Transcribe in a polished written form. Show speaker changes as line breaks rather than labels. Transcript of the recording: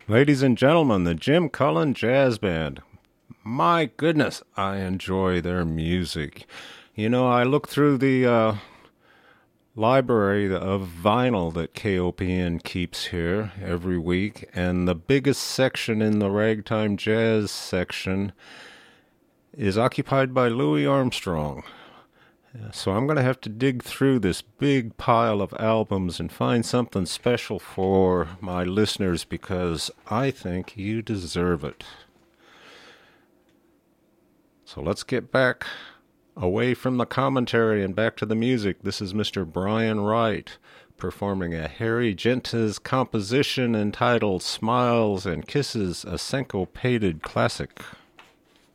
Ladies and gentlemen, the Jim Cullen Jazz Band. My goodness, I enjoy their music. You know, I look through the library of vinyl that KOPN keeps here every week, and the biggest section in the ragtime jazz section is occupied by Louis Armstrong. So I'm going to have to dig through this big pile of albums and find something special for my listeners because I think you deserve it. So let's get back away from the commentary and back to the music. This is Mr. Brian Wright performing a Harry Gentes composition entitled Smiles and Kisses, a syncopated classic.